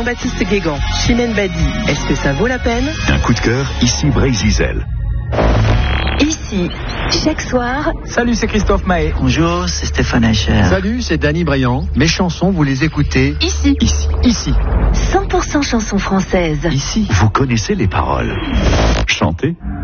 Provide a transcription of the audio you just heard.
Jean-Baptiste Guégan, Chimène Badi, est-ce que ça vaut la peine? Un coup de cœur, ici Bray-Zizel. Ici, chaque soir. Salut, c'est Christophe Maé. Bonjour, c'est Stéphane Hacher. Salut, c'est Danny Briand. Mes chansons, vous les écoutez Ici. Ici. 100% chansons françaises. Ici. Vous connaissez les paroles. Chantez.